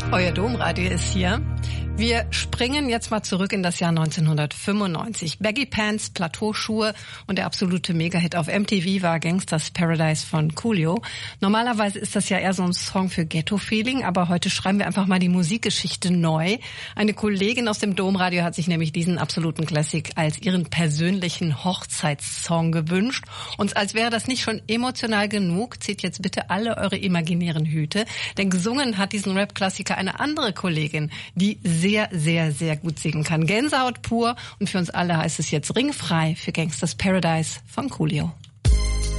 Euer Domradio ist hier. Wir springen jetzt mal zurück in das Jahr 1995. Baggy Pants, Plateauschuhe und der absolute Megahit auf MTV war Gangsta's Paradise von Coolio. Normalerweise ist das ja eher so ein Song für Ghetto-Feeling, aber heute schreiben wir einfach mal die Musikgeschichte neu. Eine Kollegin aus dem Domradio hat sich nämlich diesen absoluten Classic als ihren persönlichen Hochzeitssong gewünscht. Und als wäre das nicht schon emotional genug, zieht jetzt bitte alle eure imaginären Hüte. Denn gesungen hat diesen Rap-Klassiker eine andere Kollegin, die sehr gut singen kann. Gänsehaut pur und für uns alle heißt es jetzt ringfrei für Gangsta's Paradise von Coolio.